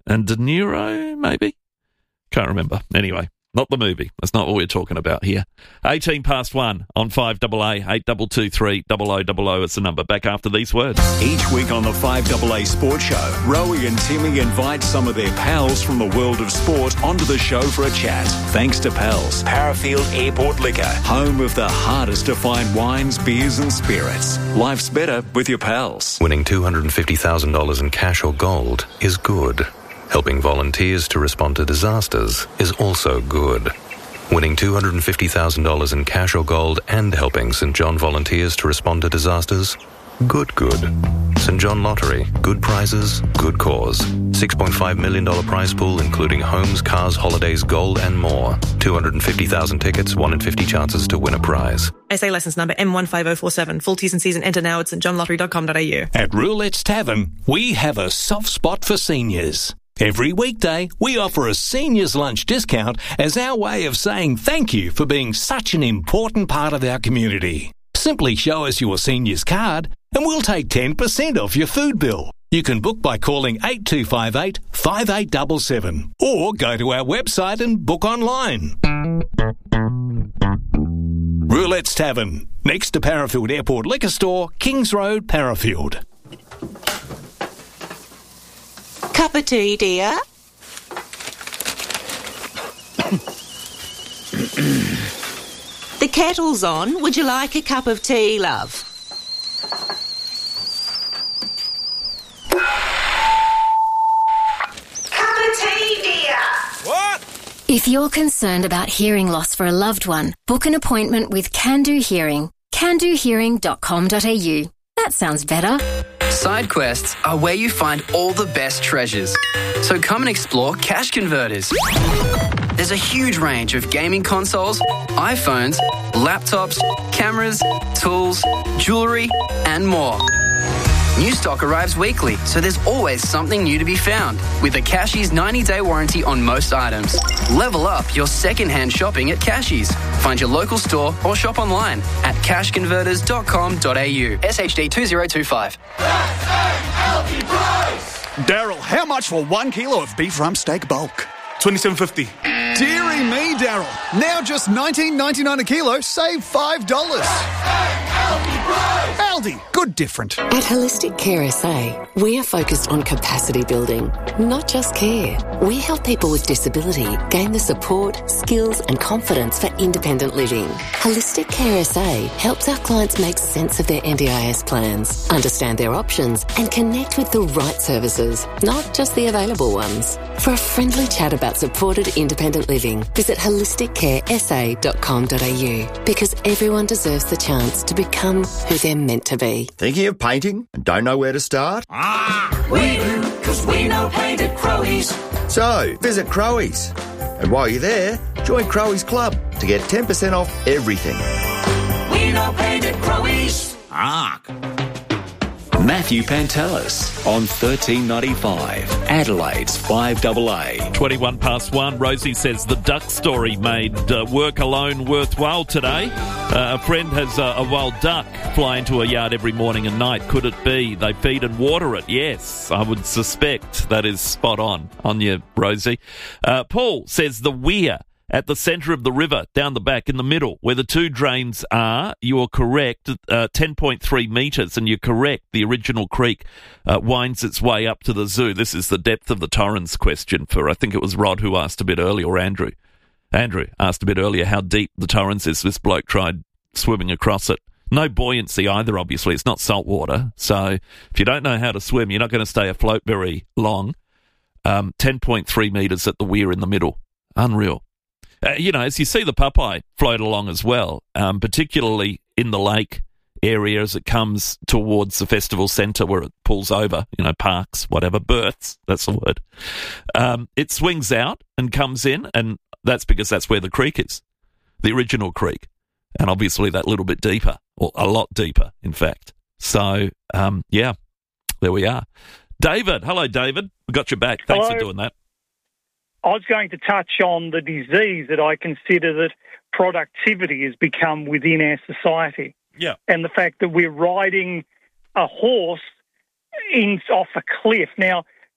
and De Niro, maybe? Can't remember. Anyway, not the movie. That's not what we're talking about here. 18 past 1 on 5AA, 8223 0000 is the number. Back after these words. Each week on the 5AA Sports Show, Rowie and Timmy invite some of their pals from the world of sport onto the show for a chat. Thanks to Pals, Parafield Airport Liquor, home of the hardest to find wines, beers and spirits. Life's better with your pals. Winning $250,000 in cash or gold is good. Helping volunteers to respond to disasters is also good. Winning $250,000 in cash or gold and helping St John volunteers to respond to disasters? Good. St John Lottery. Good prizes, good cause. $6.5 million prize pool including homes, cars, holidays, gold and more. 250,000 tickets, 1 in 50 chances to win a prize. SA licence number M15047. Full T's and C's and enter now at stjohnlottery.com.au. At Roulette's Tavern, we have a soft spot for seniors. Every weekday, we offer a seniors lunch discount as our way of saying thank you for being such an important part of our community. Simply show us your seniors card and we'll take 10% off your food bill. You can book by calling 8258 5877 or go to our website and book online. Roulette's Tavern, next to Parafield Airport Liquor Store, Kings Road, Parafield. Cup of tea, dear? The kettle's on. Would you like a cup of tea, love? Cup of tea, dear? What? If you're concerned about hearing loss for a loved one, book an appointment with Can Do Hearing. candohearing.com.au. That sounds better. Side quests are where you find all the best treasures. So come and explore Cash Converters. There's a huge range of gaming consoles, iPhones, laptops, cameras, tools, jewellery, and more. New stock arrives weekly, so there's always something new to be found. With a Cashies 90-day warranty on most items. Level up your second-hand shopping at Cashies. Find your local store or shop online at cashconverters.com.au. SHD 2025. Daryl, how much for 1 kilo of beef rump steak bulk? $27.50. Deary me, Daryl. Now just $19.99 a kilo, save $5. Aldi, good different. At Holistic Care SA, we are focused on capacity building, not just care. We help people with disability gain the support, skills and confidence for independent living. Holistic Care SA helps our clients make sense of their NDIS plans, understand their options and connect with the right services, not just the available ones. For a friendly chat about supported independent living, visit holisticcaresa.com.au because everyone deserves the chance to become who they're meant to be. Thinking of painting and don't know where to start? We do, because we know paint at Crowies. So, visit Crowies. And while you're there, join Crowies Club to get 10% off everything. We know paint at Crowies. Matthew Pantelis on 1395, Adelaide's 5AA. 21 past 1. Rosie says the duck story made work alone worthwhile today. A friend has a wild duck fly into a yard every morning and night. Could it be they feed and water it? Yes, I would suspect that is spot on you, Rosie. Paul says the weir at the centre of the river, down the back in the middle, where the two drains are, you're correct, 10.3 metres, and you're correct, the original creek winds its way up to the zoo. This is the depth of the Torrens question for, I think it was Rod who asked a bit earlier, or Andrew. Andrew asked a bit earlier how deep the Torrens is. This bloke tried swimming across it. No buoyancy either, obviously. It's not salt water. So if you don't know how to swim, you're not going to stay afloat very long. 10.3 metres at the weir in the middle. Unreal. As you see the Popeye float along as well, particularly in the lake area as it comes towards the festival centre where it pulls over, parks, whatever, berths, that's the word. It swings out and comes in, and that's because that's where the creek is, the original creek, and obviously that little bit deeper, or a lot deeper, in fact. So, there we are. David, hello, David. We got your back. Thanks for doing that. I was going to touch on the disease that I consider that productivity has become within our society. Yeah. And the fact that we're riding a horse off a cliff. Now,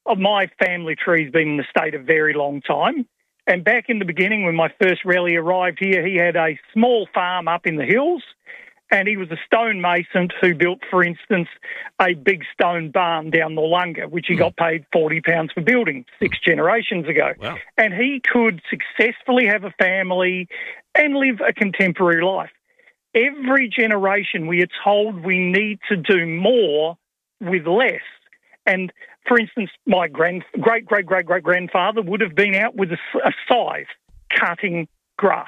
my family tree's been in the state a very long time. And back in the beginning, when my first rally arrived here, he had a small farm up in the hills, and he was a stonemason who built, for instance, a big stone barn down Noarlunga, which he got paid £40 for building 6 generations ago. Wow. And he could successfully have a family and live a contemporary life. Every generation we are told we need to do more with less. And, for instance, my great-great-great-great-grandfather would have been out with a scythe cutting grass.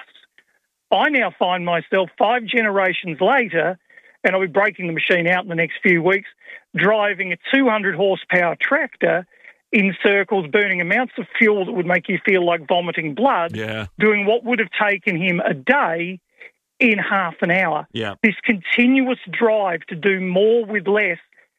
I now find myself 5 generations later, and I'll be breaking the machine out in the next few weeks, driving a 200-horsepower tractor in circles, burning amounts of fuel that would make you feel like vomiting blood, doing what would have taken him a day in half an hour. Yeah. This continuous drive to do more with less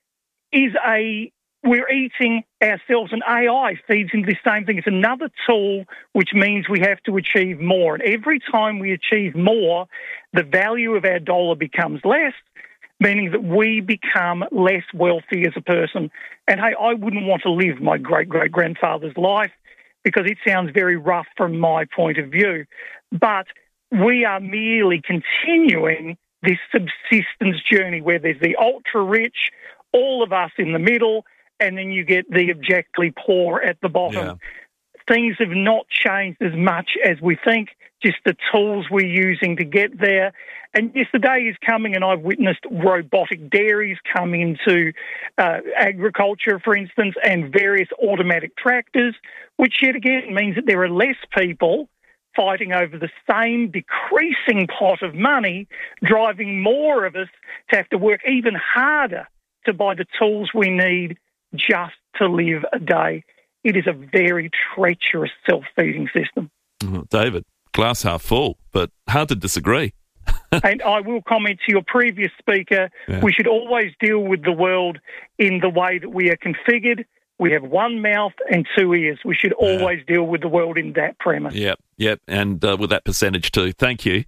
is we're eating ourselves, and AI feeds into the same thing. It's another tool which means we have to achieve more. And every time we achieve more, the value of our dollar becomes less, meaning that we become less wealthy as a person. And, hey, I wouldn't want to live my great-great-grandfather's life because it sounds very rough from my point of view. But we are merely continuing this subsistence journey where there's the ultra-rich, all of us in the middle, and then you get the abjectly poor at the bottom. Yeah. Things have not changed as much as we think, just the tools we're using to get there. And yes, the day is coming, and I've witnessed robotic dairies come into agriculture, for instance, and various automatic tractors, which yet again means that there are less people fighting over the same decreasing pot of money, driving more of us to have to work even harder to buy the tools we need just to live a day. It is a very treacherous self-feeding system. David, glass half full, but hard to disagree. And I will comment to your previous speaker, we should always deal with the world in the way that we are configured. We have one mouth and 2 ears. We should always deal with the world in that premise. Yep, and with that percentage too. Thank you,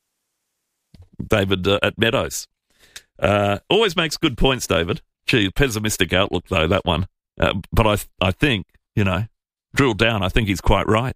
David at Meadows. Always makes good points, David. Gee, pessimistic outlook, though, that one. But I think, drill down, I think he's quite right.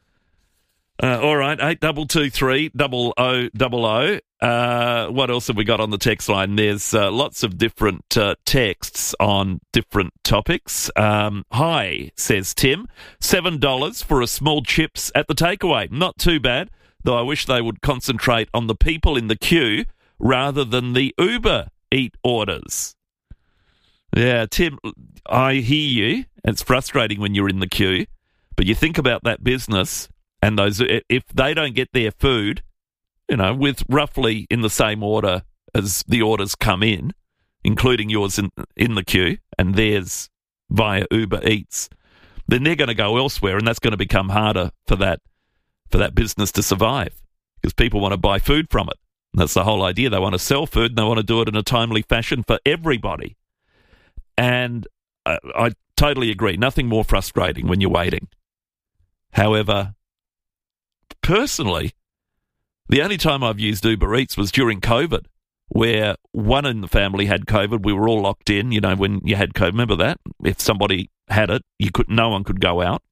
All right, 8223 0000. What else have we got on the text line? There's lots of different texts on different topics. Hi, says Tim. $7 for a small chips at the takeaway. Not too bad, though I wish they would concentrate on the people in the queue rather than the Uber Eat orders. Yeah, Tim, I hear you. It's frustrating when you're in the queue, but you think about that business and those, if they don't get their food, with roughly in the same order as the orders come in, including yours in the queue and theirs via Uber Eats, then they're going to go elsewhere, and that's going to become harder for that business to survive because people want to buy food from it. And that's the whole idea. They want to sell food and they want to do it in a timely fashion for everybody. And I totally agree. Nothing more frustrating when you're waiting. However, personally, the only time I've used Uber Eats was during COVID, where one in the family had COVID. We were all locked in, when you had COVID. Remember that? If somebody had it, no one could go out.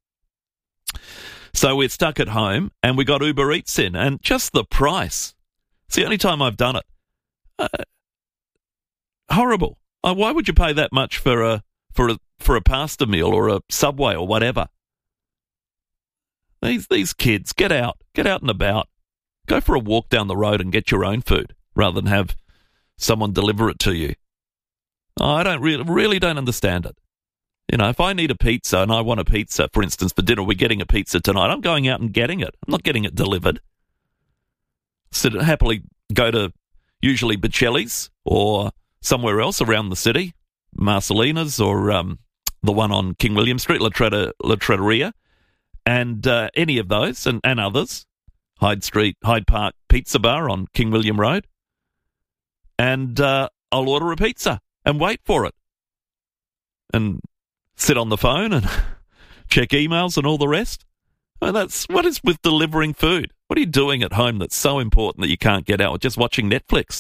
So we're stuck at home and we got Uber Eats in, and just the price. It's the only time I've done it. Horrible. Why would you pay that much for a pasta meal or a Subway or whatever? These kids, get out and about. Go for a walk down the road and get your own food rather than have someone deliver it to you. I don't really don't understand it. If I need a pizza and I want a pizza, for instance, for dinner, we're getting a pizza tonight. I'm going out and getting it. I'm not getting it delivered. So happily go to usually Bocelli's or somewhere else around the city, Marcelina's or the one on King William Street, La Trattoria, and any of those and others, Hyde Park Pizza Bar on King William Road, and I'll order a pizza and wait for it and sit on the phone and check emails and all the rest. That's what is with delivering food. What are you doing at home that's so important that you can't get out? Just watching Netflix?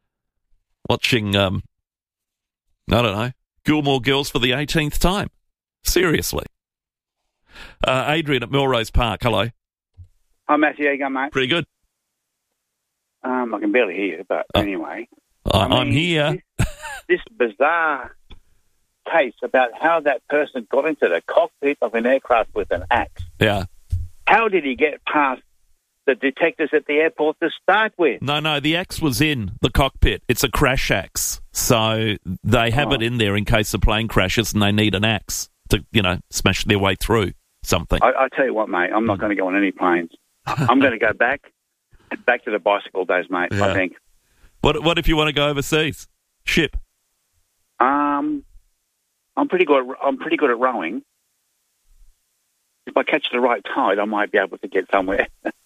Watching, Gilmore Girls for the 18th time? Seriously. Adrian at Melrose Park, hello. Hi, Matthew. How you going, mate? Pretty good. I can barely hear you, but anyway. I'm here. This bizarre case about how that person got into the cockpit of an aircraft with an axe. Yeah. How did he get past the detectives at the airport to start with? No, the axe was in the cockpit. It's a crash axe. So they have it in there in case the plane crashes and they need an axe to, smash their way through something. I tell you what, mate, I'm not going to go on any planes. I'm going to go back to the bicycle days, mate, I think. What if you want to go overseas? Ship? I'm pretty good at rowing. If I catch the right tide, I might be able to get somewhere.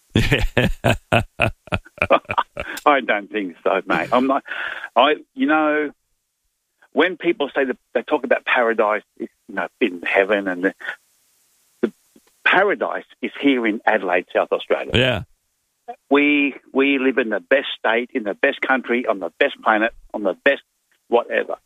I don't think so, mate. I'm not. When people say that they talk about paradise, in heaven, and the paradise is here in Adelaide, South Australia. Yeah. We live in the best state, in the best country, on the best planet, on the best whatever.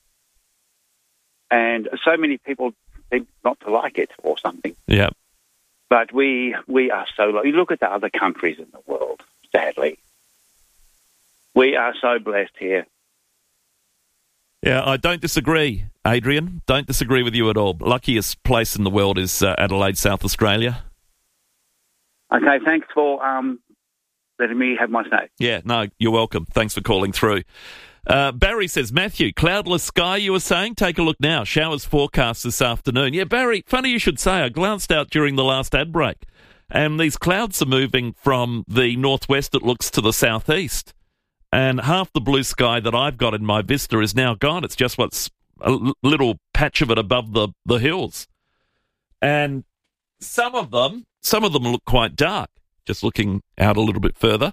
And so many people think not to like it or something. Yeah. But we are so low. You look at the other countries in the world, sadly. We are so blessed here. Yeah, I don't disagree, Adrian. Don't disagree with you at all. Luckiest place in the world is Adelaide, South Australia. Okay, thanks for letting me have my say. Yeah, no, you're welcome. Thanks for calling through. Barry says, Matthew, cloudless sky, you were saying? Take a look now. Showers forecast this afternoon. Yeah, Barry, funny you should say. I glanced out during the last ad break, and these clouds are moving from the northwest, it looks, to the southeast. And half the blue sky that I've got in my vista is now gone. It's just what's a little patch of it above the hills. And some of them look quite dark. Just looking out a little bit further.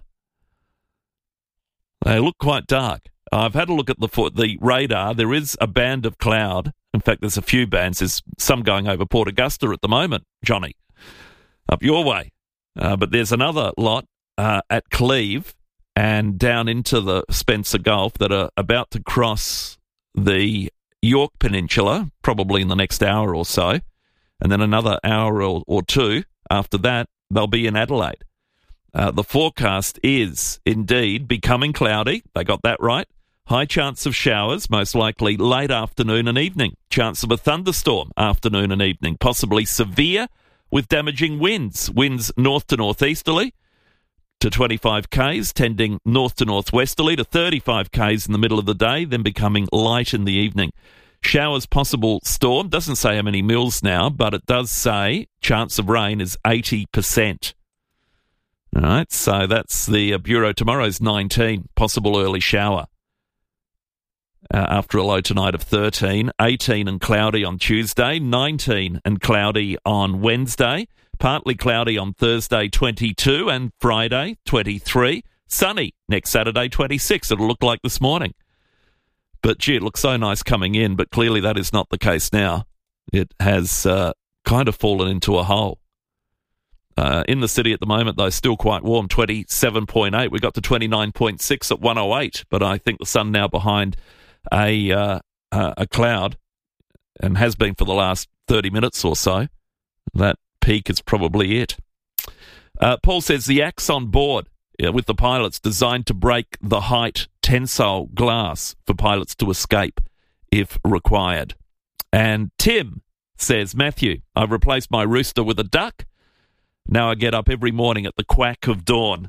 They look quite dark. I've had a look at the radar. There is a band of cloud. In fact, there's a few bands. There's some going over Port Augusta at the moment, Johnny, up your way. But there's another lot at Cleve and down into the Spencer Gulf that are about to cross the York Peninsula, probably in the next hour or so. And then another hour or two after that, they'll be in Adelaide. The forecast is indeed becoming cloudy. They got that right. High chance of showers, most likely late afternoon and evening. Chance of a thunderstorm afternoon and evening, possibly severe with damaging winds. Winds north to northeasterly to 25 k's, tending north to northwesterly to 35 k's in the middle of the day, then becoming light in the evening. Showers possible storm. Doesn't say how many mils now, but it does say chance of rain is 80%. All right, so that's the Bureau. Tomorrow's 19, possible early shower. After a low tonight of 13, 18 and cloudy on Tuesday, 19 and cloudy on Wednesday, partly cloudy on Thursday, 22, and Friday, 23. Sunny next Saturday, 26. It'll look like this morning. But, gee, it looks so nice coming in, but clearly that is not the case now. It has kind of fallen into a hole. In the city at the moment, though, still quite warm, 27.8. We got to 29.6 at 108, but I think the sun now behind a cloud, and has been for the last 30 minutes or so. That peak is probably it. Paul says the axe on board with the pilots designed to break the height tensile glass for pilots to escape if required. And Tim says, Matthew, I've replaced my rooster with a duck. Now I get up every morning at the quack of dawn.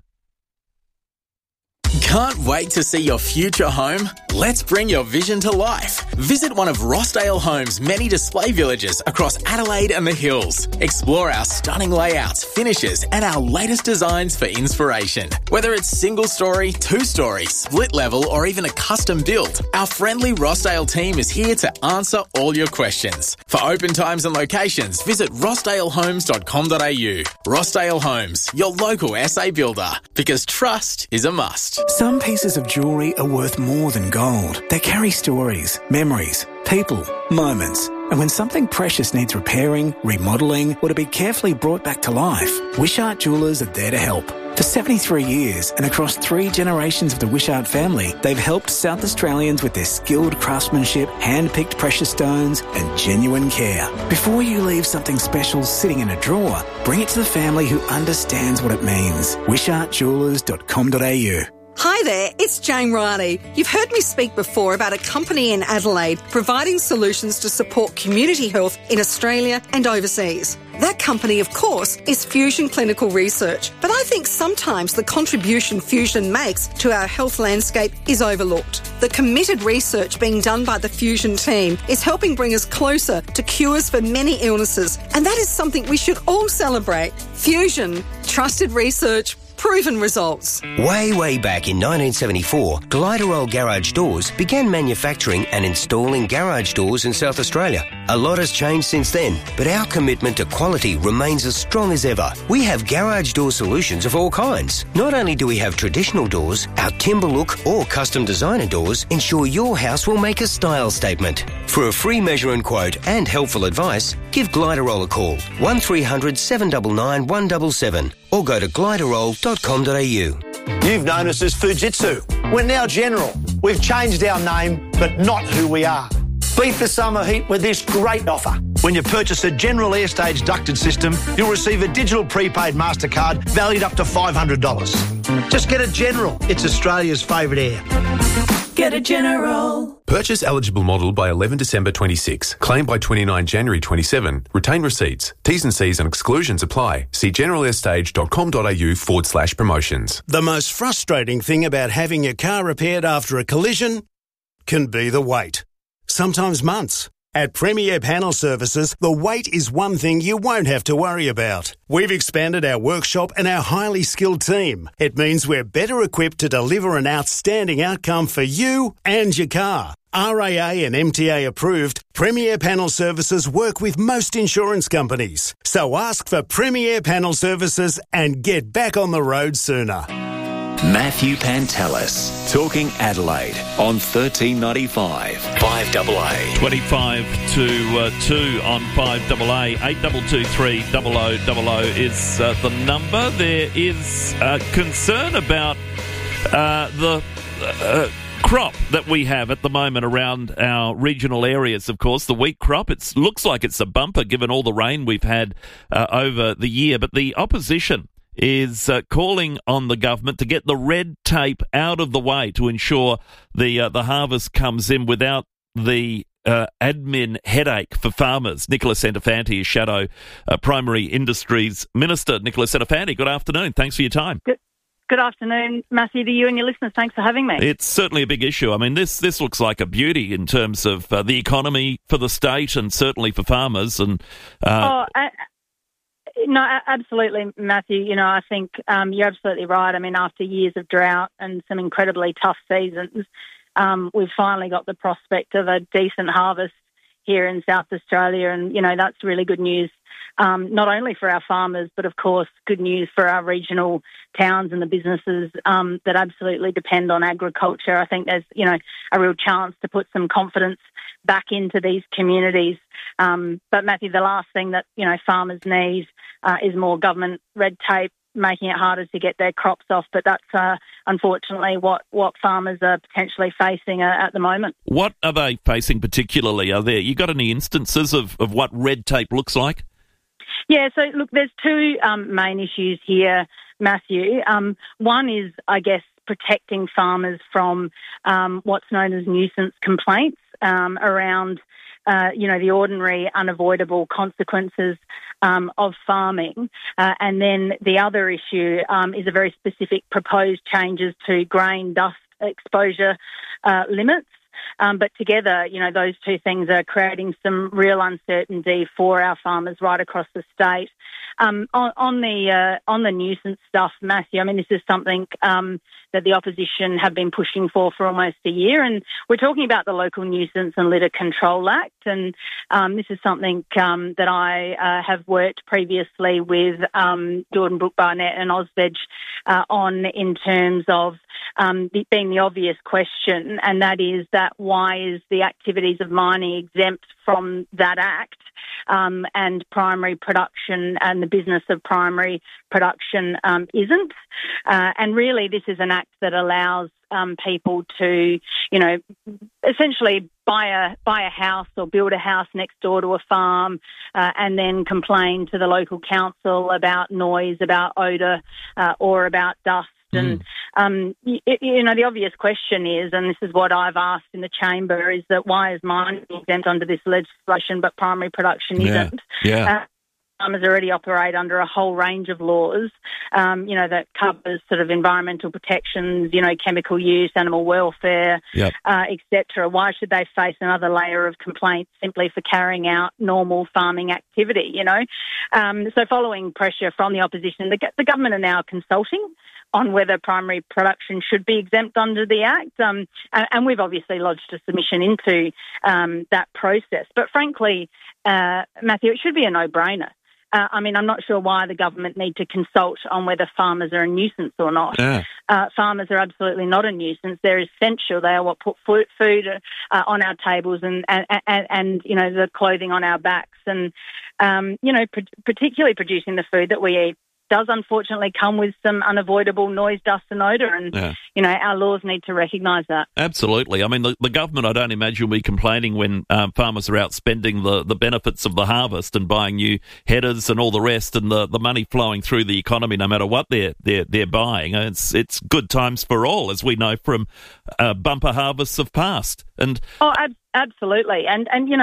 Can't wait to see your future home? Let's bring your vision to life. Visit one of Rossdale Homes' many display villages across Adelaide and the Hills. Explore our stunning layouts, finishes, and our latest designs for inspiration. Whether it's single-story, two-story, split-level, or even a custom build, our friendly Rossdale team is here to answer all your questions. For open times and locations, visit rossdalehomes.com.au. Rossdale Homes, your local SA builder, because trust is a must. Some pieces of jewellery are worth more than gold. They carry stories, memories, people, moments. And when something precious needs repairing, remodelling, or to be carefully brought back to life, Wishart Jewellers are there to help. For 73 years and across 3 generations of the Wishart family, they've helped South Australians with their skilled craftsmanship, hand-picked precious stones and genuine care. Before you leave something special sitting in a drawer, bring it to the family who understands what it means. WishartJewellers.com.au. Hi there, it's Jane Riley. You've heard me speak before about a company in Adelaide providing solutions to support community health in Australia and overseas. That company, of course, is Fusion Clinical Research. But I think sometimes the contribution Fusion makes to our health landscape is overlooked. The committed research being done by the Fusion team is helping bring us closer to cures for many illnesses. And that is something we should all celebrate. Fusion, trusted research, proven results. Way back in 1974, Gliderol Garage Doors began manufacturing and installing garage doors in South Australia. A lot has changed since then, but our commitment to quality remains as strong as ever. We have garage door solutions of all kinds. Not only do we have traditional doors, our timber look or custom designer doors ensure your house will make a style statement. For a free measure and quote and helpful advice, give Gliderol a call, 1300 799 177, or go to gliderol.com.au. You've known us as Fujitsu. We're now General. We've changed our name, but not who we are. Beat the summer heat with this great offer. When you purchase a General Airstage ducted system, you'll receive a digital prepaid MasterCard valued up to $500. Just get a General. It's Australia's favourite air. Get a General. Purchase eligible model by 11 December 26. Claim by 29 January 27. Retain receipts. T's and C's and exclusions apply. See generalair.com.au/promotions. The most frustrating thing about having your car repaired after a collision can be the wait. Sometimes months. At Premier Panel Services, the wait is one thing you won't have to worry about. We've expanded our workshop and our highly skilled team. It means we're better equipped to deliver an outstanding outcome for you and your car. RAA and MTA approved, Premier Panel Services work with most insurance companies. So ask for Premier Panel Services and get back on the road sooner. Matthew Pantelis, talking Adelaide on 1395 5AA. 25 to 2 on 5AA. 8223 0000 is the number. There is concern about the crop that we have at the moment around our regional areas, of course. The wheat crop, it looks like it's a bumper given all the rain we've had over the year, but the opposition is calling on the government to get the red tape out of the way to ensure the harvest comes in without the admin headache for farmers. Nicola Centofanti is Shadow Primary Industries Minister. Nicola Centofanti, good afternoon. Thanks for your time. Good afternoon, Matthew, to you and your listeners. Thanks for having me. It's certainly a big issue. I mean, this looks like a beauty in terms of the economy for the state and certainly for farmers. And No, absolutely, Matthew. You know, I think you're absolutely right. I mean, after years of drought and some incredibly tough seasons, we've finally got the prospect of a decent harvest here in South Australia. And, you know, that's really good news, not only for our farmers, but, of course, good news for our regional towns and the businesses that absolutely depend on agriculture. I think there's, you know, a real chance to put some confidence back into these communities. But, Matthew, the last thing that, you know, farmers need is more government red tape, making it harder to get their crops off. But that's unfortunately what farmers are potentially facing at the moment. What are they facing particularly? You got any instances of what red tape looks like? Yeah, so look, there's two main issues here, Matthew. One is, I guess, protecting farmers from what's known as nuisance complaints around the ordinary unavoidable consequences of farming. And then the other issue is a very specific proposed changes to grain dust exposure limits. But together, you know, those two things are creating some real uncertainty for our farmers right across the state. On the nuisance stuff, Matthew, I mean, this is something that the opposition have been pushing for almost a year, and we're talking about the Local Nuisance and Litter Control Act, and this is something that I have worked previously with Jordan Brook Barnett and Ozveg on, in terms of being the obvious question, and that is that why is the activities of mining exempt from that act, and primary production and the business of primary production isn't. And really this is an act that allows people to, you know, essentially buy a house or build a house next door to a farm and then complain to the local council about noise, about odour or about dust. And, you know, the obvious question is, and this is what I've asked in the chamber, is that why is mining exempt under this legislation but primary production isn't? Farmers already operate under a whole range of laws, you know, that covers sort of environmental protections, you know, chemical use, animal welfare, etc. Why should they face another layer of complaints simply for carrying out normal farming activity, you know? So following pressure from the opposition, the government are now consulting on whether primary production should be exempt under the Act. And we've obviously lodged a submission into that process. But frankly, Matthew, it should be a no-brainer. I mean, I'm not sure why the government need to consult on whether farmers are a nuisance or not. Farmers are absolutely not a nuisance. They're essential. They are what put food on our tables and you know, the clothing on our backs. And, you know, particularly producing the food that we eat does unfortunately come with some unavoidable noise, dust and odour, and, you know, our laws need to recognise that. Absolutely. I mean, the government, I don't imagine, will be complaining when farmers are out spending the benefits of the harvest and buying new headers and all the rest, and the money flowing through the economy no matter what they're buying. It's good times for all, as we know from bumper harvests of past. And absolutely. And you know,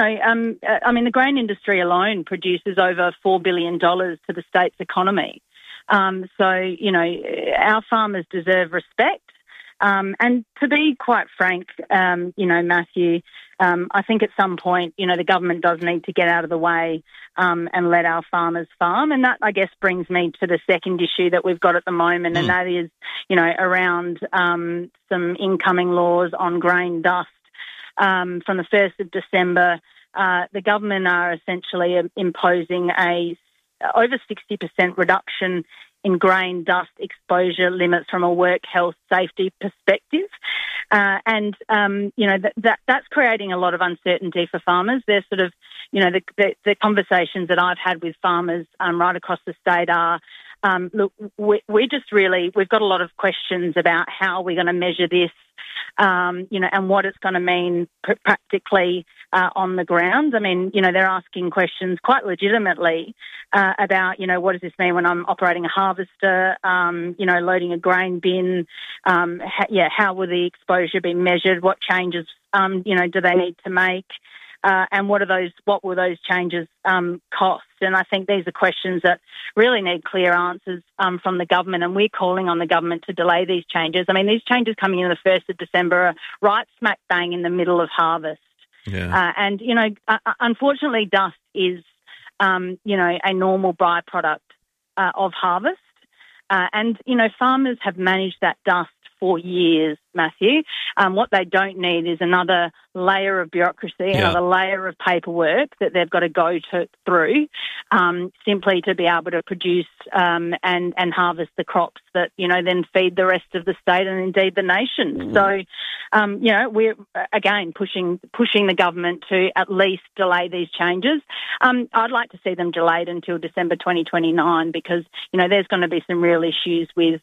I mean, the grain industry alone produces over $4 billion to the state's economy. So, you know, our farmers deserve respect. And to be quite frank, you know, Matthew, I think at some point, you know, the government does need to get out of the way and let our farmers farm. And that, I guess, brings me to the second issue that we've got at the moment, and that is, you know, around some incoming laws on grain dust. From the 1st of December, the government are essentially imposing a over 60% reduction in grain dust exposure limits from a work health safety perspective. And, you know, that's creating a lot of uncertainty for farmers. They're sort of, you know, the conversations that I've had with farmers right across the state are, look, we've got a lot of questions about how we're going to measure this, you know, and what it's going to mean practically on the ground. I mean, you know, they're asking questions quite legitimately about, you know, what does this mean when I'm operating a harvester, you know, loading a grain bin, how will the exposure be measured, what changes, you know, do they need to make? And what will those changes cost? And I think these are questions that really need clear answers from the government, and we're calling on the government to delay these changes. I mean, these changes coming in the 1st of December are right smack bang in the middle of harvest. And, you know, unfortunately, dust is, you know, a normal byproduct of harvest. And, you know, farmers have managed that dust for years, Matthew. What they don't need is another layer of bureaucracy, another layer of paperwork that they've got to go through simply to be able to produce and harvest the crops that, you know, then feed the rest of the state and indeed the nation. So, you know, we're, again, pushing the government to at least delay these changes. I'd like to see them delayed until December 2029 because, you know, there's going to be some real issues with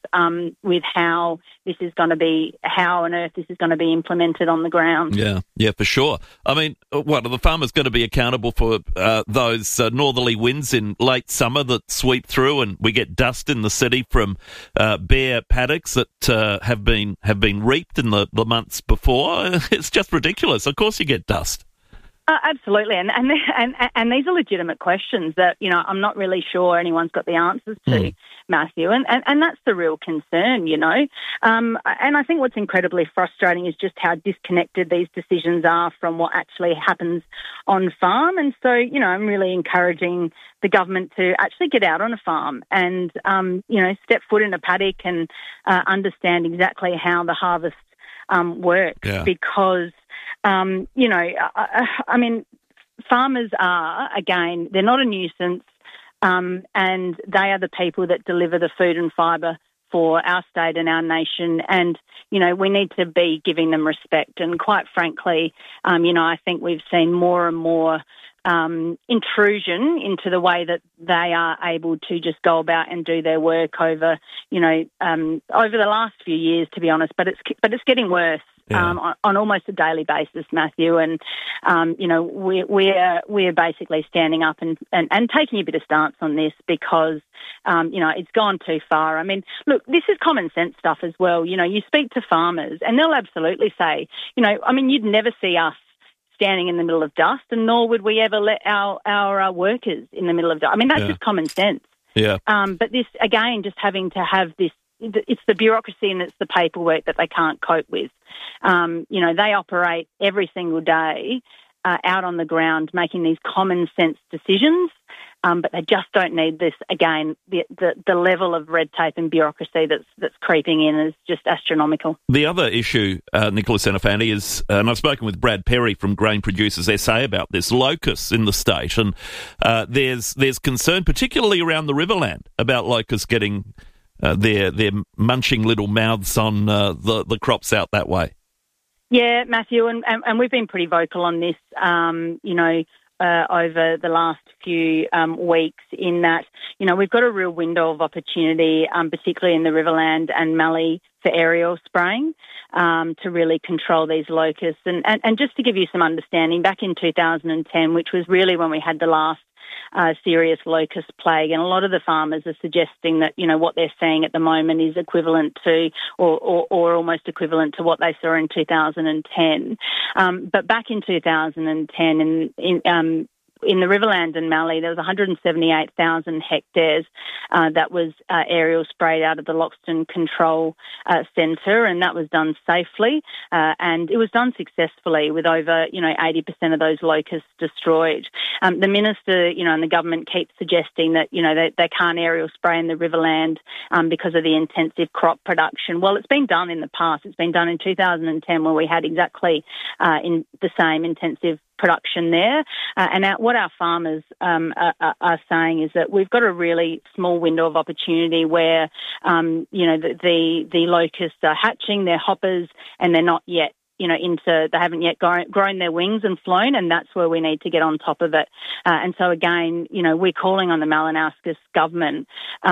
how this is going to be, how on earth this is going to be implemented on the ground. Yeah, for sure. I mean, what, are the farmers going to be accountable for those northerly winds in late summer that sweep through and we get dust in the city from bare paddocks that have been reaped in the months before? It's just ridiculous. Of course you get dust. Absolutely, and these are legitimate questions that I'm not really sure anyone's got the answers to, Matthew, and that's the real concern, And I think what's incredibly frustrating is just how disconnected these decisions are from what actually happens on farm. And so, I'm really encouraging the government to actually get out on a farm and step foot in a paddock and understand exactly how the harvest works, because. Farmers are, again, they're not a nuisance, and they are the people that deliver the food and fibre for our state and our nation. And, we need to be giving them respect. And quite frankly, I think we've seen more and more intrusion into the way that they are able to just go about and do their work over the last few years, to be honest. But it's getting worse. On almost a daily basis, Matthew, and we're basically standing up and taking a bit of stance on this because it's gone too far. I mean, look, this is common sense stuff as well. You speak to farmers and they'll absolutely say, you'd never see us standing in the middle of dust, and nor would we ever let our workers in the middle of dust. I mean, that's just common sense. Yeah. But this, again, just having to have this. It's the bureaucracy and it's the paperwork that they can't cope with. They operate every single day out on the ground making these common sense decisions, but they just don't need this. Again, the level of red tape and bureaucracy that's creeping in is just astronomical. The other issue, Nicola Senafani, is, and I've spoken with Brad Perry from Grain Producers SA about this, locusts in the state, and there's concern, particularly around the Riverland, about locusts getting they're munching little mouths on the crops out that way. Yeah, Matthew, and we've been pretty vocal on this, over the last few weeks in that, we've got a real window of opportunity, particularly in the Riverland and Mallee for aerial spraying to really control these locusts. And just to give you some understanding, back in 2010, which was really when we had the last serious locust plague, and a lot of the farmers are suggesting that what they're seeing at the moment is equivalent to or almost equivalent to what they saw in 2010. But back in 2010, in the Riverland and Mallee, there was 178,000 hectares that was aerial sprayed out of the Loxton Control Centre, and that was done safely, and it was done successfully with over 80% of those locusts destroyed. The minister, and the government keeps suggesting that they can't aerial spray in the Riverland because of the intensive crop production. Well, it's been done in the past. It's been done in 2010 where we had exactly in the same intensive production there, and what our farmers are saying is that we've got a really small window of opportunity where the locusts are hatching, they're hoppers, and they're not yet they haven't yet grown their wings and flown, and that's where we need to get on top of it. And so again, we're calling on the Malinauskas government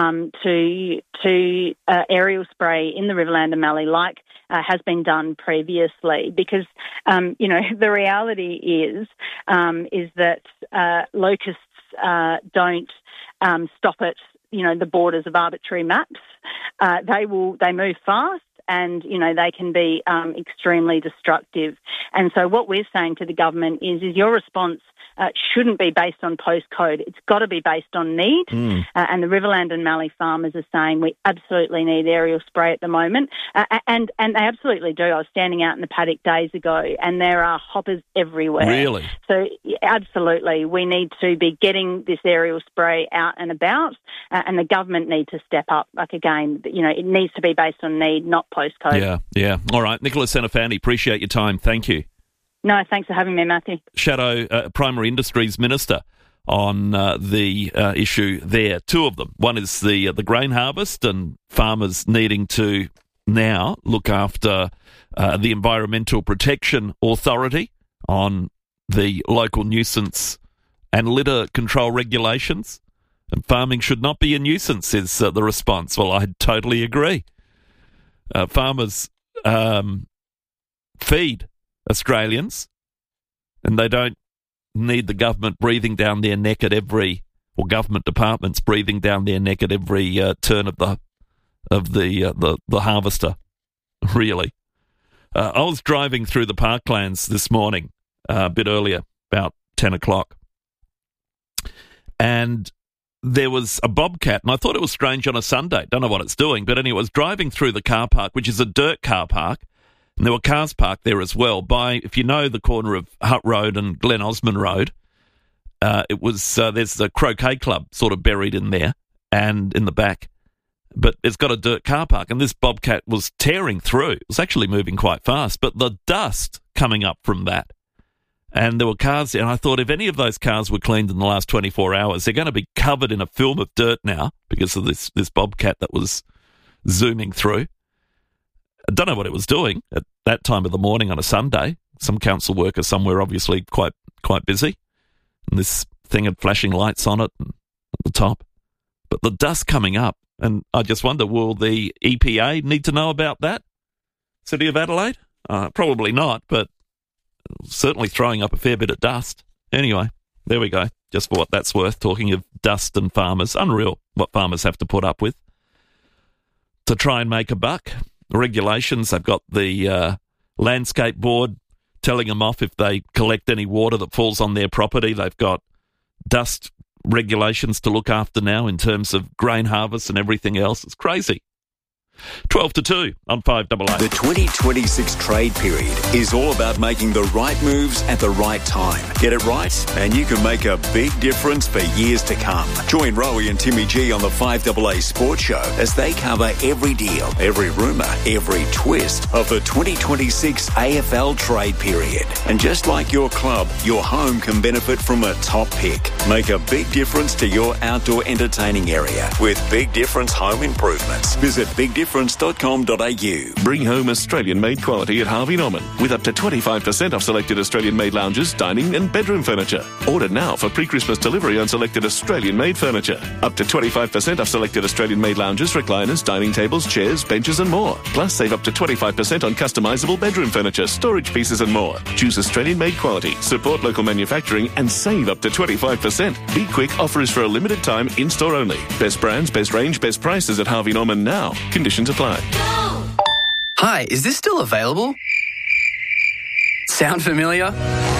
to aerial spray in the Riverland and Mallee like has been done previously, because the reality is that locusts don't stop at the borders of arbitrary maps. They move fast. And, they can be extremely destructive. And so what we're saying to the government is your response shouldn't be based on postcode. It's got to be based on need. And the Riverland and Mallee farmers are saying we absolutely need aerial spray at the moment. And they absolutely do. I was standing out in the paddock days ago and there are hoppers everywhere. Really? So absolutely. We need to be getting this aerial spray out and about, and the government need to step up. Like, again, it needs to be based on need, not postcode. Yeah. All right. Nicola Senafani, appreciate your time. Thank you. No, thanks for having me, Matthew. Shadow Primary Industries Minister on the issue there. Two of them. One is the grain harvest and farmers needing to now look after the Environmental Protection Authority on the local nuisance and litter control regulations. And farming should not be a nuisance, is the response. Well, I totally agree. Farmers feed Australians, and they don't need the government breathing down their neck at every, or government departments breathing down their neck at every turn of the harvester. Really, I was driving through the Parklands this morning, a bit earlier, about 10 o'clock. And there was a bobcat, and I thought it was strange on a Sunday. Don't know what it's doing, but anyway, it was driving through the car park, which is a dirt car park, and there were cars parked there as well. If you know the corner of Hutt Road and Glen Osmond Road, there's the croquet club sort of buried in there and in the back. But it's got a dirt car park, and this bobcat was tearing through. It was actually moving quite fast, but the dust coming up from that, and there were cars there, and I thought if any of those cars were cleaned in the last 24 hours, they're going to be covered in a film of dirt now because of this bobcat that was zooming through. I don't know what it was doing at that time of the morning on a Sunday. Some council worker somewhere obviously quite busy, and this thing had flashing lights on it at the top. But the dust coming up, and I just wonder, will the EPA need to know about that? City of Adelaide? Probably not, but certainly throwing up a fair bit of dust. Anyway, there we go. Just for what that's worth, talking of dust and farmers. Unreal what farmers have to put up with to try and make a buck. The regulations, they've got the landscape board telling them off if they collect any water that falls on their property. They've got dust regulations to look after now in terms of grain harvest and everything else. It's crazy. 12 to 2 on 5AA. The 2026 trade period is all about making the right moves at the right time. Get it right, and you can make a big difference for years to come. Join Rowie and Timmy G on the 5AA Sports Show as they cover every deal, every rumour, every twist of the 2026 AFL trade period. And just like your club, your home can benefit from a top pick. Make a big difference to your outdoor entertaining area with Big Difference Home Improvements. Visit bigdifference.com.au. Bring home Australian-made quality at Harvey Norman with up to 25% off selected Australian-made lounges, dining and bedroom furniture. Order now for pre-Christmas delivery on selected Australian-made furniture. Up to 25% off selected Australian-made lounges, recliners, dining tables, chairs, benches and more. Plus, save up to 25% on customisable bedroom furniture, storage pieces and more. Choose Australian-made quality, support local manufacturing and save up to 25%. Be quick, offer is for a limited time, in-store only. Best brands, best range, best prices at Harvey Norman now. Conditions apply. Hi, is this still available? Sound familiar?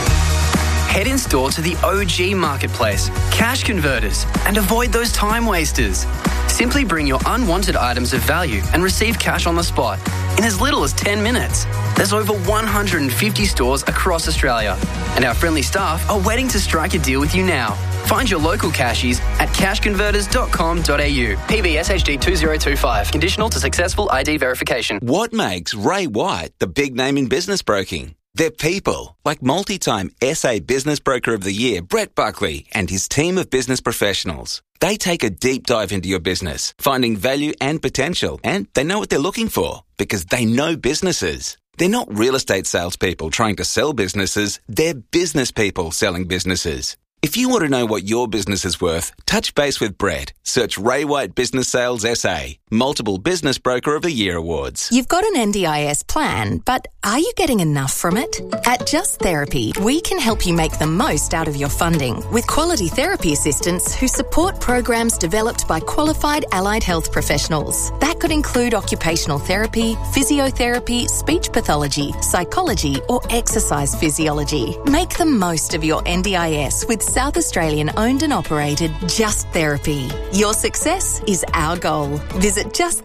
Head in store to the OG Marketplace, Cash Converters, and avoid those time wasters. Simply bring your unwanted items of value and receive cash on the spot in as little as 10 minutes. There's over 150 stores across Australia, and our friendly staff are waiting to strike a deal with you now. Find your local cashies at cashconverters.com.au. PBSHD 2025. Conditional to successful ID verification. What makes Ray White the big name in business broking? They're people, like multi-time SA Business Broker of the Year, Brett Buckley, and his team of business professionals. They take a deep dive into your business, finding value and potential, and they know what they're looking for because they know businesses. They're not real estate salespeople trying to sell businesses, they're business people selling businesses. If you want to know what your business is worth, touch base with Brett. Search Ray White Business Sales SA. Multiple Business Broker of the Year awards. You've got an NDIS plan, but are you getting enough from it? At Just Therapy, we can help you make the most out of your funding with quality therapy assistants who support programs developed by qualified allied health professionals. That could include occupational therapy, physiotherapy, speech pathology, psychology, or exercise physiology. Make the most of your NDIS with South Australian owned and operated Just Therapy. Your success is our goal. Visit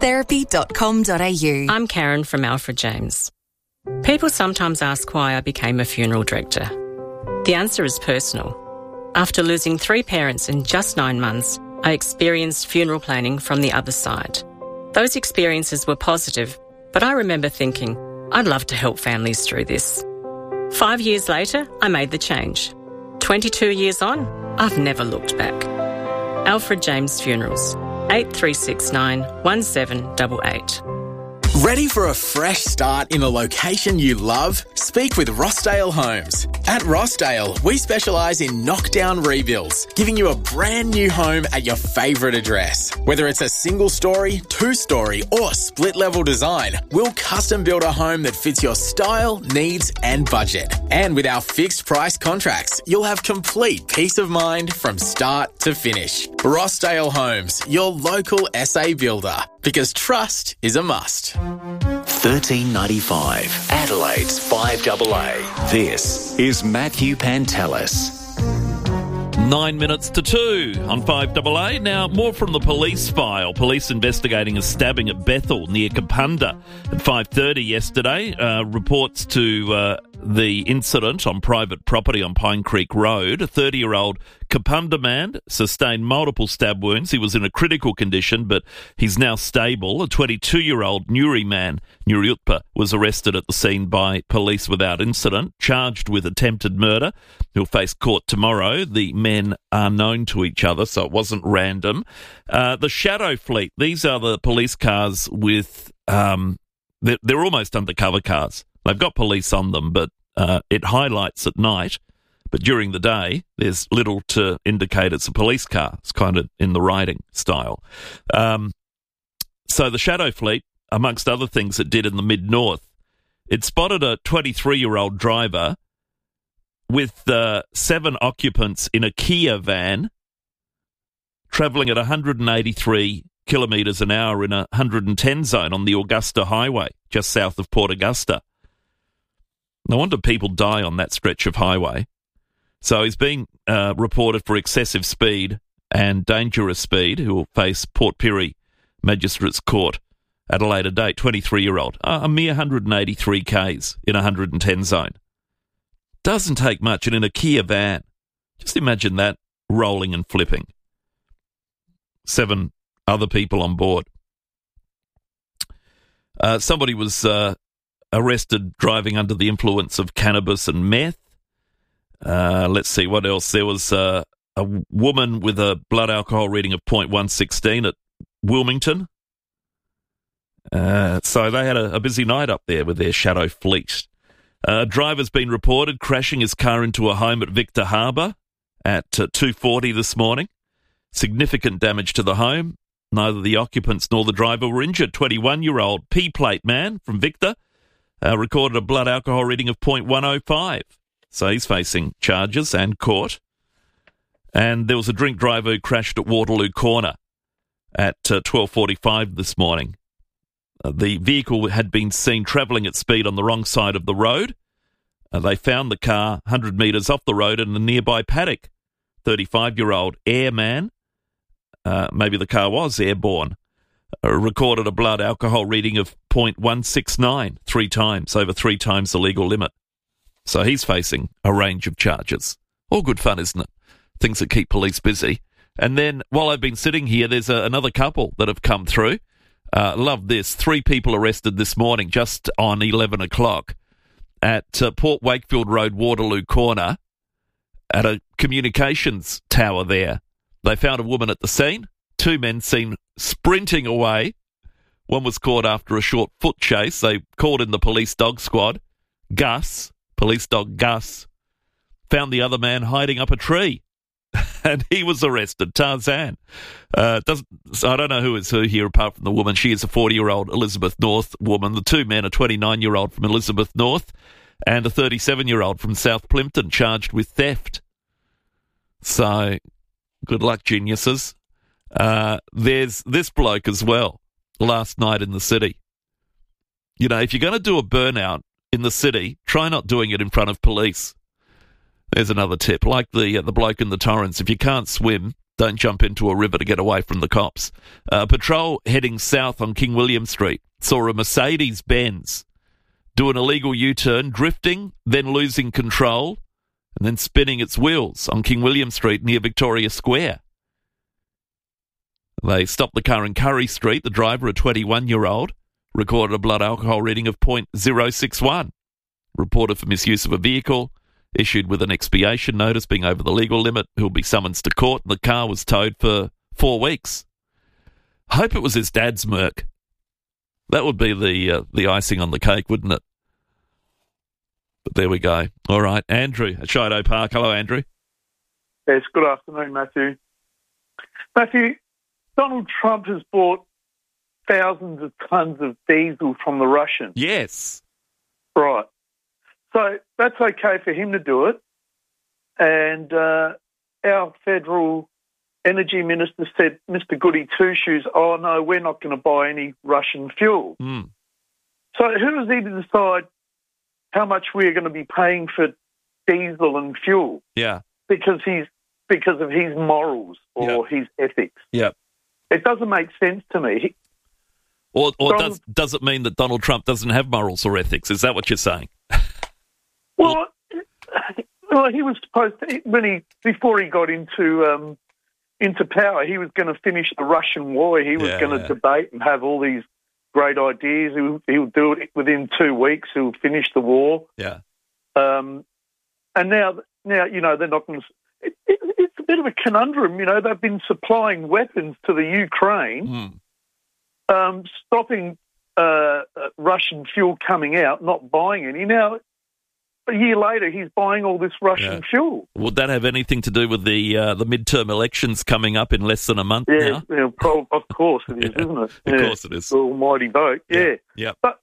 justtherapy.com.au. I'm Karen from Alfred James. People sometimes ask why I became a funeral director. The answer is personal. After losing 3 parents in just 9 months, I experienced funeral planning from the other side. Those experiences were positive, but I remember thinking, I'd love to help families through this. 5 years later, I made the change. 22 years on, I've never looked back. Alfred James Funerals, 8369 1788. Ready for a fresh start in a location you love? Speak with Rossdale Homes. At Rossdale, we specialise in knockdown rebuilds, giving you a brand new home at your favourite address. Whether it's a single story, 2-story or split level design, we'll custom build a home that fits your style, needs and budget. And with our fixed price contracts, you'll have complete peace of mind from start to finish. Rossdale Homes, your local SA builder. Because trust is a must. $13.95. Adelaide's 5AA. This is Matthew Pantelis. 9 minutes to 2 on 5AA. Now, more from the police file. Police investigating a stabbing at Bethel near Kapunda at 5:30 yesterday. Reports to the incident on private property on Pine Creek Road. A 30-year-old Kapunda man sustained multiple stab wounds. He was in a critical condition, but he's now stable. A 22-year-old Nuri man, Nuriutpa, was arrested at the scene by police without incident, charged with attempted murder. He'll face court tomorrow. The men are known to each other, so it wasn't random. The Shadow Fleet, these are the police cars with... they're almost undercover cars. They've got police on them, but it highlights at night. But during the day, there's little to indicate it's a police car. It's kind of in the riding style. So the Shadow Fleet, amongst other things it did in the mid-north, it spotted a 23-year-old driver with 7 occupants in a Kia van travelling at 183 kilometres an hour in a 110 zone on the Augusta Highway, just south of Port Augusta. No wonder people die on that stretch of highway. So he's being reported for excessive speed and dangerous speed, who will face Port Pirie Magistrates Court at a later date. 23-year-old, a mere 183 Ks in a 110 zone. Doesn't take much, and in a Kia van. Just imagine that rolling and flipping. 7 other people on board. Somebody was arrested driving under the influence of cannabis and meth. Let's see, what else? There was a woman with a blood alcohol reading of 0.116 at Wilmington. So they had a busy night up there with their Shadow Fleet. A driver's been reported crashing his car into a home at Victor Harbour at 2:40 this morning. Significant damage to the home. Neither the occupants nor the driver were injured. 21-year-old P-plate man from Victor recorded a blood alcohol reading of 0.105. So he's facing charges and court. And there was a drink driver who crashed at Waterloo Corner at 12:45 this morning. The vehicle had been seen travelling at speed on the wrong side of the road. They found the car 100 metres off the road in a nearby paddock. 35-year-old airman, maybe the car was airborne, recorded a blood alcohol reading of 0.169 3 times, over 3 times the legal limit. So he's facing a range of charges. All good fun, isn't it? Things that keep police busy. And then, while I've been sitting here, there's another couple that have come through. Love this. 3 people arrested this morning, just on 11 o'clock, at Port Wakefield Road, Waterloo Corner, at a communications tower there. They found a woman at the scene. 2 men seen sprinting away. One was caught after a short foot chase. They called in the police dog squad. Gus, police dog Gus, found the other man hiding up a tree. And he was arrested, Tarzan. I don't know who is who here apart from the woman. She is a 40-year-old Elizabeth North woman. The 2 men, a 29-year-old from Elizabeth North and a 37-year-old from South Plympton, charged with theft. So, good luck, geniuses. There's this bloke as well, last night in the city. You know, if you're going to do a burnout in the city, try not doing it in front of police. There's another tip. Like the bloke in the Torrens, if you can't swim, don't jump into a river to get away from the cops. Patrol heading south on King William Street saw a Mercedes-Benz do an illegal U-turn, drifting, then losing control, and then spinning its wheels on King William Street near Victoria Square. They stopped the car in Curry Street. The driver, a 21-year-old, recorded a blood alcohol reading of 0.061. Reported for misuse of a vehicle, issued with an expiation notice being over the legal limit, who'll be summoned to court. The car was towed for 4 weeks. I hope it was his dad's Merc. That would be the icing on the cake, wouldn't it? But there we go. All right, Andrew at Shido Park. Hello, Andrew. Yes, good afternoon, Matthew. Matthew, Donald Trump has bought thousands of tons of diesel from the Russians. Yes. Right. So that's okay for him to do it. And our federal energy minister said, Mr. Goody Two-Shoes, oh, no, we're not going to buy any Russian fuel. So who is he to decide how much we're going to be paying for diesel and fuel? Yeah. Because of his morals or his ethics. Yeah. It doesn't make sense to me. Or does it mean that Donald Trump doesn't have morals or ethics? Is that what you're saying? Well, he was supposed to, before he got into power, he was going to finish the Russian war. He was going to debate and have all these great ideas. He'll do it within 2 weeks. He'll finish the war. Yeah. And now they're not going to. It's a bit of a conundrum. They've been supplying weapons to the Ukraine, stopping Russian fuel coming out, not buying any. Now, a year later, he's buying all this Russian fuel. Would that have anything to do with the midterm elections coming up in less than a month now? Yeah, of course it is, isn't it? Of course it is. The almighty vote, Yeah. But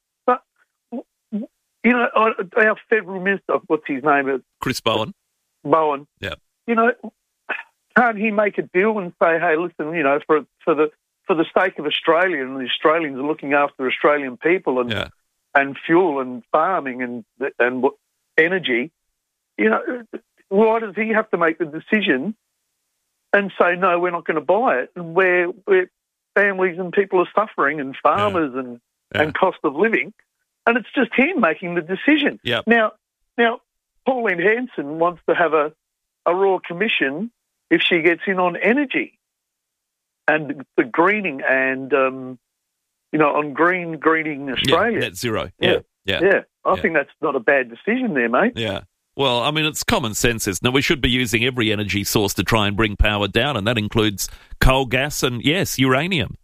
our federal minister, what's his name? Chris Bowen. Bowen. Yeah. Can't he make a deal and say, hey, listen, for the sake of Australia, and the Australians are looking after Australian people and fuel and farming and energy, why does he have to make the decision and say, no, we're not going to buy it, and where families and people are suffering, and farmers and cost of living, and it's just him making the decision. Yep. Now, Pauline Hanson wants to have a Royal Commission if she gets in on energy and the greening and, on greening Australia. Net zero. Yeah. I think that's not a bad decision there, mate. Yeah. Well, I mean, it's common sense. Now, we should be using every energy source to try and bring power down, and that includes coal, gas, and, yes, uranium.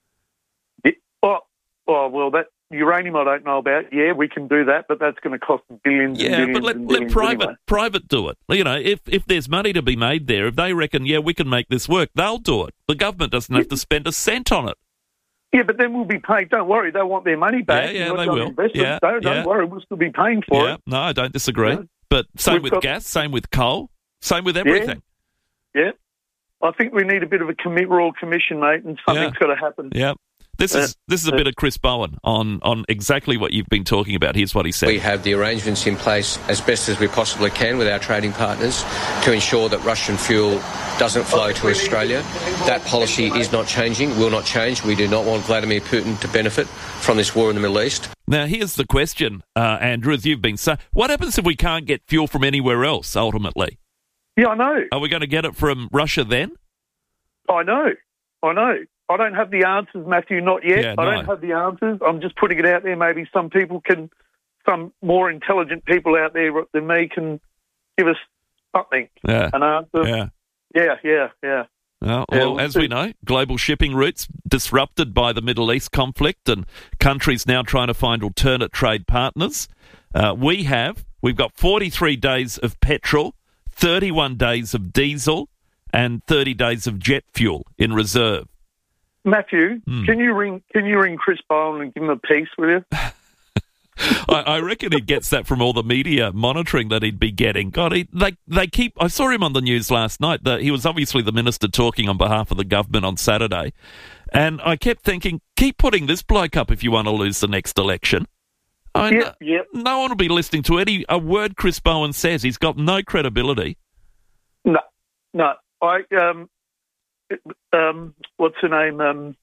Well, that uranium I don't know about. Yeah, we can do that, but that's going to cost billions and billions. Yeah, but let private do it. If there's money to be made there, if they reckon, we can make this work, they'll do it. The government doesn't have to spend a cent on it. Yeah, but then we'll be paid. Don't worry, they want their money back. Yeah, they will. Don't worry, we'll still be paying for it. No, I don't disagree. But same with gas, same with coal, same with everything. Yeah. I think we need a bit of a Royal Commission, mate, and something's got to happen. Yeah. This is a bit of Chris Bowen on exactly what you've been talking about. Here's what he said. We have the arrangements in place as best as we possibly can with our trading partners to ensure that Russian fuel doesn't flow to Australia. That policy is not changing, will not change. We do not want Vladimir Putin to benefit from this war in the Middle East. Now, here's the question, Andrew, as you've been saying. What happens if we can't get fuel from anywhere else, ultimately? Yeah, I know. Are we going to get it from Russia then? I know. I don't have the answers, Matthew, not yet. Yeah, no. I don't have the answers. I'm just putting it out there. Maybe some more intelligent people out there than me can give us something, an answer. Yeah. Well, as we know, global shipping routes disrupted by the Middle East conflict, and countries now trying to find alternate trade partners. We've got 43 days of petrol, 31 days of diesel, and 30 days of jet fuel in reserve. Matthew, can you ring Chris Bowen and give him a piece, will you? I reckon he gets that from all the media monitoring that he'd be getting. God, they keep. I saw him on the news last night. He was obviously the minister talking on behalf of the government on Saturday, and I kept thinking, keep putting this bloke up if you want to lose the next election. No one will be listening to a word Chris Bowen says. He's got no credibility. No. What's her name?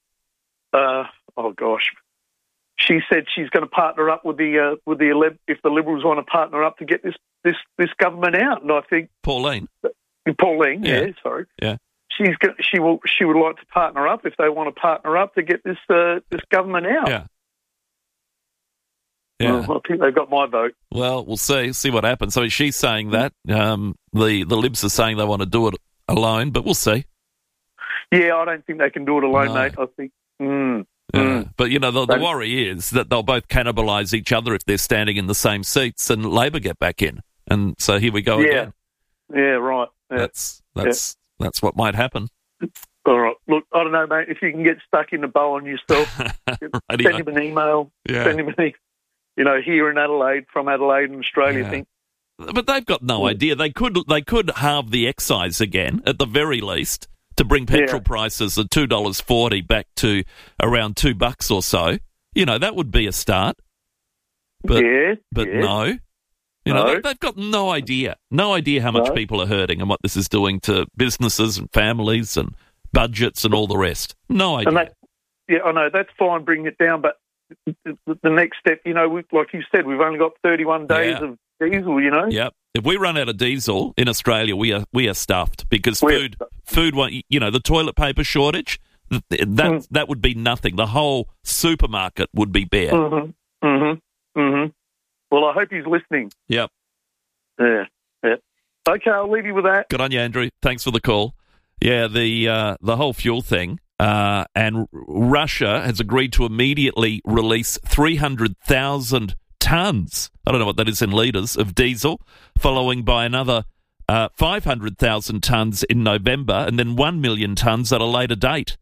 She said she's going to partner up with if the Liberals want to partner up to get this government out. And I think Pauline, sorry, she would like to partner up if they want to partner up to get this government out. Yeah. Well, I think they've got my vote. Well, we'll see what happens. So she's saying that the Libs are saying they want to do it alone, but we'll see. Yeah, I don't think they can do it alone, mate. I think. But, the worry is that they'll both cannibalise each other if they're standing in the same seats and Labor get back in. And so here we go again. Yeah, right. Yeah. That's what might happen. All right. Look, I don't know, mate. If you can get stuck in the Bowen yourself, send him an email. Yeah. Send him here in Adelaide, from Adelaide in Australia, I think. But they've got no idea. They could halve the excise again, at the very least, to bring petrol prices at $2.40 back to around $2 or so. That would be a start. But yes. no. You know, they've got no idea how much people are hurting and what this is doing to businesses and families and budgets and all the rest. No idea. I know, that's fine, bringing it down, but the next step, you know, like you said, we've only got 31 days of diesel, you know? Yep. If we run out of diesel in Australia, we are stuffed because food won't, you know, the toilet paper shortage, that would be nothing. The whole supermarket would be bare. Well, I hope he's listening. Yep. Yeah. Okay, I'll leave you with that. Good on you, Andrew. Thanks for the call. Yeah, the whole fuel thing, and Russia has agreed to immediately release 300,000 tonnes, I don't know what that is in litres, of diesel, following by another 500,000 tonnes in November and then 1 million tonnes at a later date.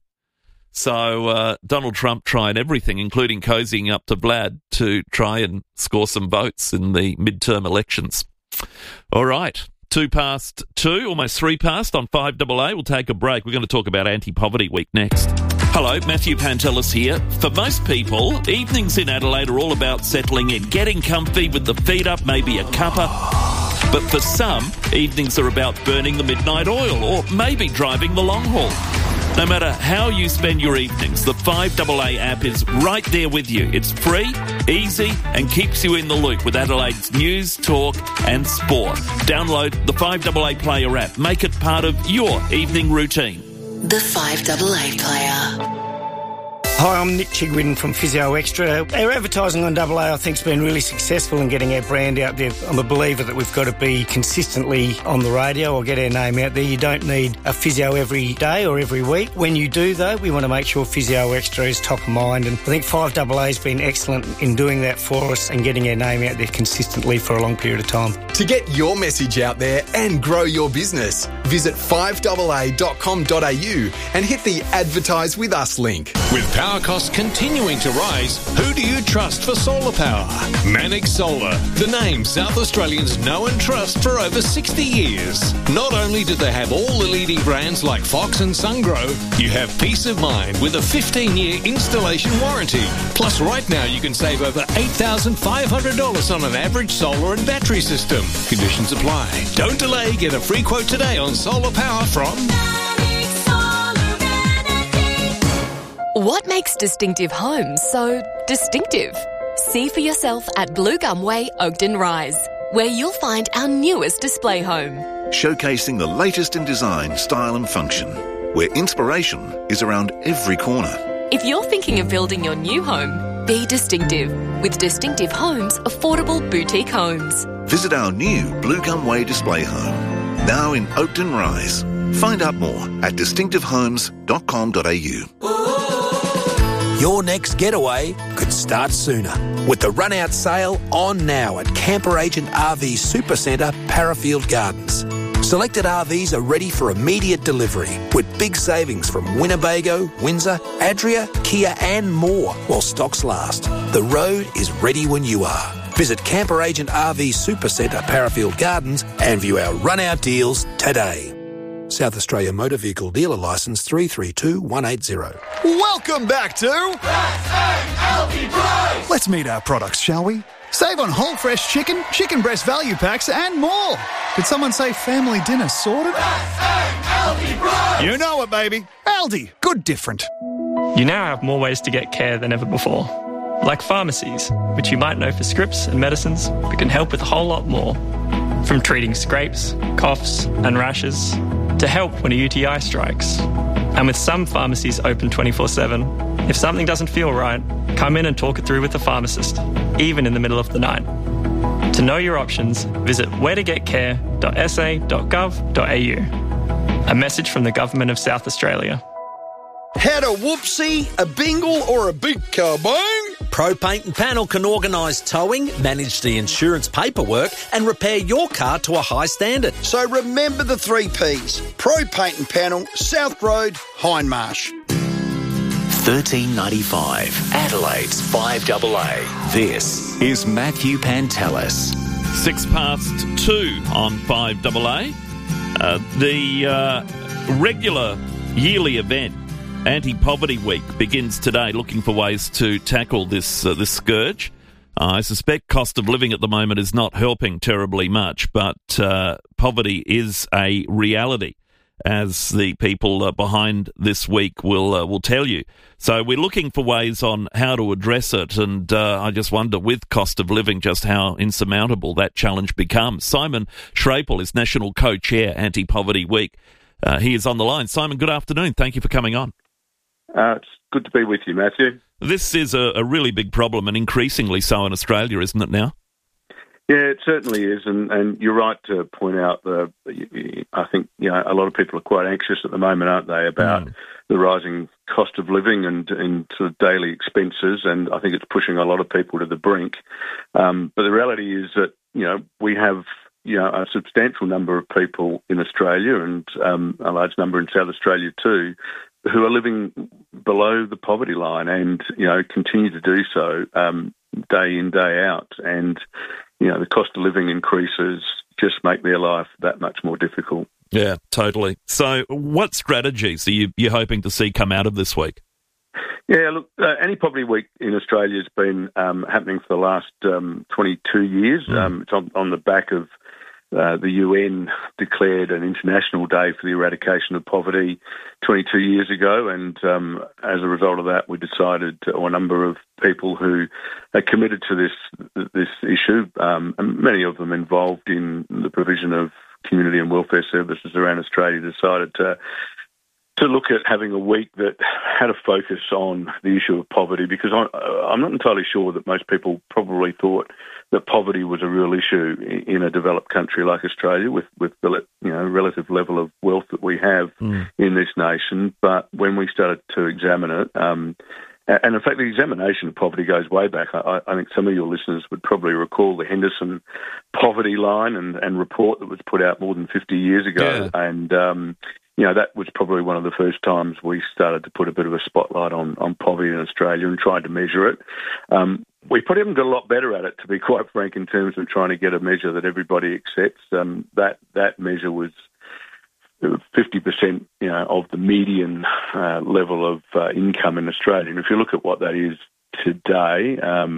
So Donald Trump trying everything, including cozying up to Vlad to try and score some votes in the midterm elections. All right, 2:02, almost 3 past on 5AA. We'll take a break. We're going to talk about Anti-Poverty Week next. Hello, Matthew Pantelis here. For most people, evenings in Adelaide are all about settling in, getting comfy with the feet up, maybe a cuppa. But for some, evenings are about burning the midnight oil or maybe driving the long haul. No matter how you spend your evenings, the 5AA app is right there with you. It's free, easy, and keeps you in the loop with Adelaide's news, talk, and sport. Download the 5AA Player app. Make it part of your evening routine. The 5AA Player. Hi, I'm Nick Chigwin from Physio Extra. Our advertising on AA, I think, has been really successful in getting our brand out there. I'm a believer that we've got to be consistently on the radio or get our name out there. You don't need a physio every day or every week. When you do, though, we want to make sure Physio Extra is top of mind. And I think 5AA has been excellent in doing that for us and getting our name out there consistently for a long period of time. To get your message out there and grow your business, visit 5AA.com.au and hit the Advertise With Us link. With power costs continuing to rise, who do you trust for solar power? Manic Solar, the name South Australians know and trust for over 60 years. Not only do they have all the leading brands like Fox and Sungrow, you have peace of mind with a 15-year installation warranty. Plus, right now you can save over $8,500 on an average solar and battery system. Conditions apply. Don't delay. Get a free quote today on solar power from... What makes Distinctive Homes so distinctive? See for yourself at Blue Gum Way, Oakden Rise, where you'll find our newest display home. Showcasing the latest in design, style and function, where inspiration is around every corner. If you're thinking of building your new home, be distinctive with Distinctive Homes affordable boutique homes. Visit our new Blue Gum Way display home, now in Oakden Rise. Find out more at distinctivehomes.com.au. Your next getaway could start sooner with the run-out sale on now at Camper Agent RV Supercentre, Parafield Gardens. Selected RVs are ready for immediate delivery with big savings from Winnebago, Windsor, Adria, Kia and more while stocks last. The road is ready when you are. Visit Camper Agent RV Supercentre, Parafield Gardens and view our run-out deals today. South Australia Motor Vehicle Dealer Licence 332180. Welcome back to... Let's meet our products, shall we? Save on whole fresh chicken, chicken breast value packs and more. Did someone say family dinner sorted? You know it, baby. Aldi, good different. You now have more ways to get care than ever before. Like pharmacies, which you might know for scripts and medicines, but can help with a whole lot more. From treating scrapes, coughs and rashes, to help when a UTI strikes. And with some pharmacies open 24/7, if something doesn't feel right, come in and talk it through with the pharmacist, even in the middle of the night. To know your options, visit wheretogetcare.sa.gov.au. A message from the Government of South Australia. Had a whoopsie, a bingle or a big kabong? Pro Paint and Panel can organise towing, manage the insurance paperwork and repair your car to a high standard. So remember the 3 Ps. Pro Paint and Panel, South Road, Hindmarsh. $13.95, Adelaide's 5AA. This is Matthew Pantelis. 2:06 on 5AA. The regular yearly event, Anti-Poverty Week, begins today, looking for ways to tackle this scourge. I suspect cost of living at the moment is not helping terribly much, but poverty is a reality, as the people behind this week will tell you. So we're looking for ways on how to address it, and I just wonder, with cost of living, just how insurmountable that challenge becomes. Simon Schrapel is National Co-Chair Anti-Poverty Week. He is on the line. Simon, good afternoon. Thank you for coming on. It's good to be with you, Matthew. This is a really big problem, and increasingly so in Australia, isn't it now? Yeah, it certainly is, and you're right to point out I think a lot of people are quite anxious at the moment, aren't they, about the rising cost of living and sort of daily expenses, and I think it's pushing a lot of people to the brink. But the reality is that we have a substantial number of people in Australia, and a large number in South Australia too, who are living below the poverty line, and continue to do so day in, day out, and the cost of living increases just make their life that much more difficult. Yeah, totally. So what strategies are you hoping to see come out of this week? Yeah, look, Anti-Poverty Week in Australia has been happening for the last 22 years. It's on the back of the UN declared an International Day for the Eradication of Poverty 22 years ago, and as a result of that, we decided, or a number of people who are committed to this issue, and many of them involved in the provision of community and welfare services around Australia, decided to look at having a week that had a focus on the issue of poverty, because I'm not entirely sure that most people probably thought that poverty was a real issue in a developed country like Australia, with the relative level of wealth that we have in this nation. But when we started to examine it, and in fact the examination of poverty goes way back. I think some of your listeners would probably recall the Henderson poverty line and report that was put out more than 50 years ago, and that was probably one of the first times we started to put a bit of a spotlight on poverty in Australia and tried to measure it. We probably haven't got a lot better at it, to be quite frank, in terms of trying to get a measure that everybody accepts. That measure was 50%, of the median level of income in Australia. And if you look at what that is today,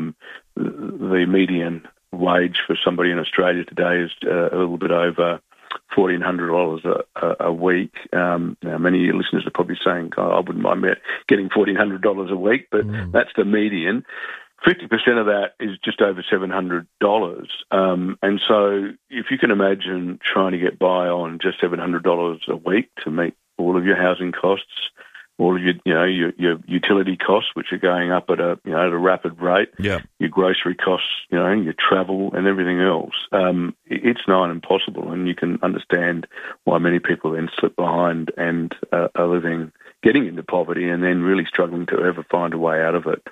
the median wage for somebody in Australia today is a little bit over $1,400 a week. Many of your listeners are probably saying, I wouldn't mind getting $1,400 a week, but that's the median. 50% of that is just over $700. And so if you can imagine trying to get by on just $700 a week to meet all of your housing costs, all of your utility costs, which are going up at a rapid rate, your grocery costs, your travel and everything else, it's nigh on impossible. And you can understand why many people then slip behind and are getting into poverty and then really struggling to ever find a way out of it.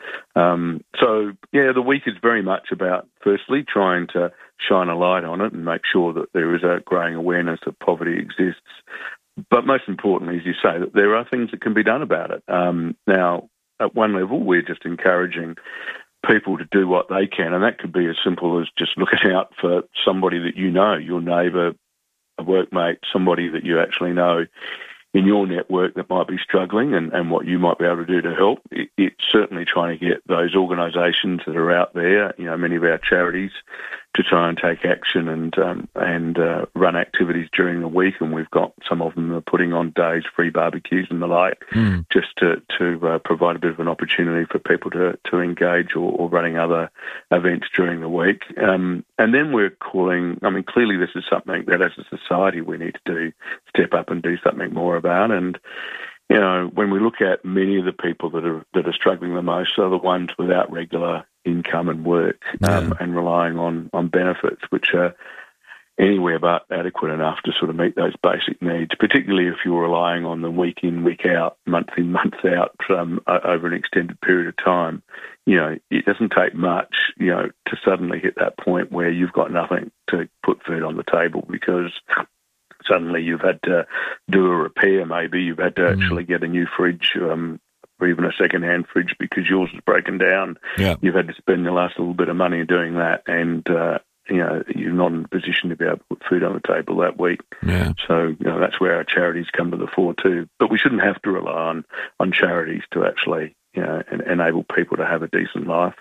The week is very much about, firstly, trying to shine a light on it and make sure that there is a growing awareness that poverty exists. But most importantly, as you say, that there are things that can be done about it. Now, at one level, we're just encouraging people to do what they can, and that could be as simple as just looking out for somebody that you know, your neighbour, a workmate, somebody that you actually know in your network that might be struggling, and what you might be able to do to help. It's certainly trying to get those organisations that are out there, many of our charities, to try and take action and run activities during the week. And we've got some of them are putting on days, free barbecues and the like, just to provide a bit of an opportunity for people to engage or running other events during the week. And then we're calling, clearly this is something that as a society we need to step up and do something more about. And when we look at many of the people that are struggling the most are the ones without regular income and work, and relying on benefits, which are anywhere but adequate enough to sort of meet those basic needs, particularly if you're relying on them week in, week out, month in, month out, over an extended period of time. It doesn't take much, to suddenly hit that point where you've got nothing to put food on the table, because suddenly you've had to do a repair, maybe you've had to actually get a new fridge, or even a second-hand fridge because yours is broken down. You've had to spend the last little bit of money doing that, and you're not in a position to be able to put food on the table that week. So that's where our charities come to the fore too. But we shouldn't have to rely on charities to actually enable people to have a decent life.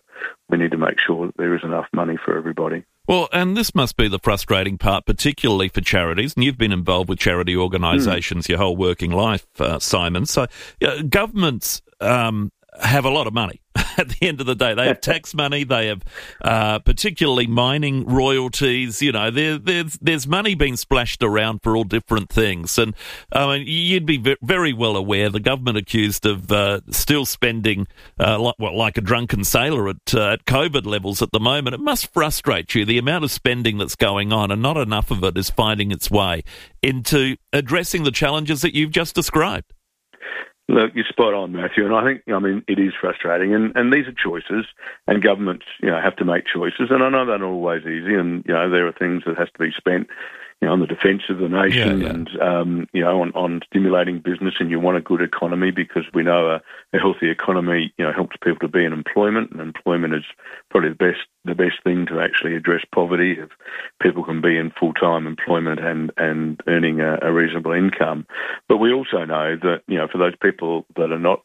we need to make sure that there is enough money for everybody. Well, and this must be the frustrating part, particularly for charities, and you've been involved with charity organisations your whole working life, Simon. So governments have a lot of money at the end of the day. They have tax money, they have particularly mining royalties. You know, there's money being splashed around for all different things. And I mean, you'd be very well aware the government accused of still spending like a drunken sailor at COVID levels at the moment. It must frustrate you, the amount of spending that's going on, and not enough of it is finding its way into addressing the challenges that you've just described. Look, you're spot on, Matthew, and I think, it is frustrating, and these are choices, and governments, have to make choices, and I know they're not always easy, and, there are things that has to be spent, on the defence of the nation and, on stimulating business, and you want a good economy because we know a healthy economy, helps people to be in employment, and employment is probably the best thing to actually address poverty. If people can be in full-time employment and earning a reasonable income. But we also know that, for those people that are not